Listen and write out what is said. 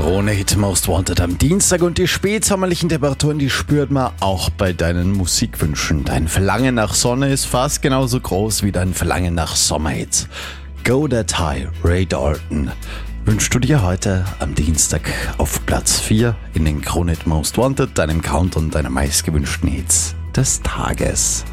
Krone Hit Most Wanted am Dienstag und die spätsommerlichen Temperaturen, die spürt man auch bei deinen Musikwünschen. Dein Verlangen nach Sonne ist fast genauso groß wie dein Verlangen nach Sommerhits. Go That High, Ray Dalton, wünschst du dir heute am Dienstag auf Platz 4 in den Krone Hit Most Wanted, deinem Countdown deiner meistgewünschten Hits des Tages.